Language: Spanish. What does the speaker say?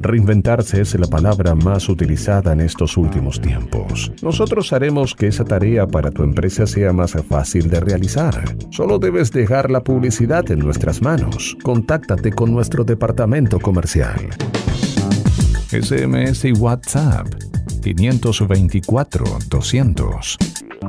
Reinventarse es la palabra más utilizada en estos últimos tiempos. Nosotros haremos que esa tarea para tu empresa sea más fácil de realizar. Solo debes dejar la publicidad en nuestras manos. Contáctate con nuestro departamento comercial. SMS y WhatsApp 524 200